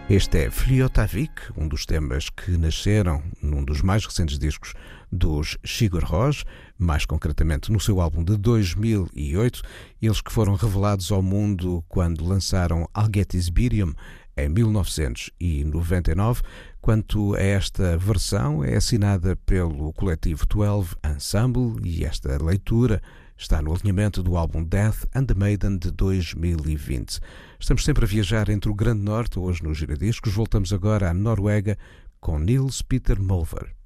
Este é Fliotavik, um dos temas que nasceram num dos mais recentes discos dos Sigur Rós, mais concretamente no seu álbum de 2008, eles que foram revelados ao mundo quando lançaram Algetisbirium em 1999. Quanto a esta versão, é assinada pelo coletivo 12 Ensemble e esta leitura está no alinhamento do álbum Death and the Maiden de 2020. Estamos sempre a viajar entre o Grande Norte, hoje nos Giradiscos. Voltamos agora à Noruega com Nils Peter Molver.